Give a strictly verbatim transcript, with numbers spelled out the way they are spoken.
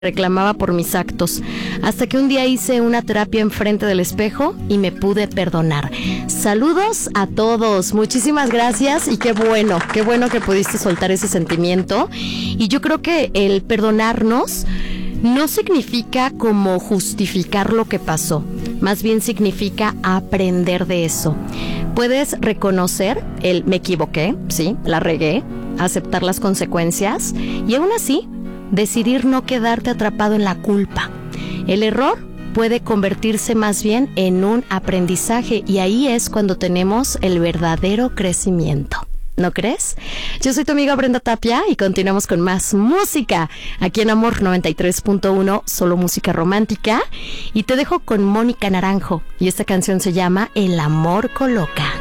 reclamaba por mis actos, hasta que un día hice una terapia enfrente del espejo y me pude perdonar. Saludos a todos, muchísimas gracias y qué bueno, qué bueno que pudiste soltar ese sentimiento. Y yo creo que el perdonarnos no significa como justificar lo que pasó, más bien significa aprender de eso. Puedes reconocer el me equivoqué, sí, la regué, aceptar las consecuencias y aún así decidir no quedarte atrapado en la culpa. El error puede convertirse más bien en un aprendizaje y ahí es cuando tenemos el verdadero crecimiento. ¿No crees? Yo soy tu amiga Brenda Tapia y continuamos con más música aquí en Amor noventa y tres punto uno, solo música romántica. Y te dejo con Mónica Naranjo y esta canción se llama El amor coloca.